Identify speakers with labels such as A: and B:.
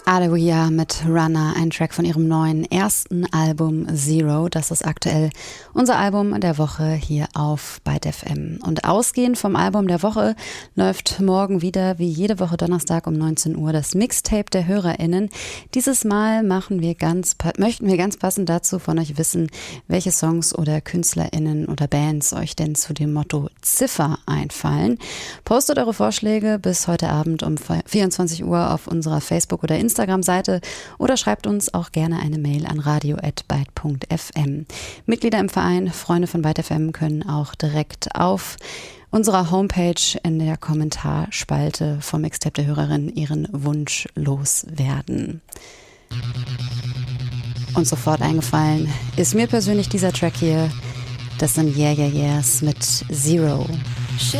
A: Aleluia mit Runner, ein Track von ihrem neuen ersten Album Zero. Das ist aktuell unser Album der Woche hier auf Byte FM. Und ausgehend vom Album der Woche läuft morgen wieder wie jede Woche Donnerstag um 19 Uhr das Mixtape der HörerInnen. Dieses Mal möchten wir ganz passend dazu von euch wissen, welche Songs oder KünstlerInnen oder Bands euch denn zu dem Motto Ziffer einfallen. Postet eure Vorschläge bis heute Abend um 24 Uhr auf unserer Facebook- oder Instagram-Seite oder schreibt uns auch gerne eine Mail an radio@byte.fm. Mitglieder im Verein Freunde von Byte FM können auch direkt auf unserer Homepage in der Kommentarspalte vom Mixtape der Hörerin ihren Wunsch loswerden. Und sofort eingefallen ist mir persönlich dieser Track hier. Das sind Yeah Yeah Yeahs mit Zero.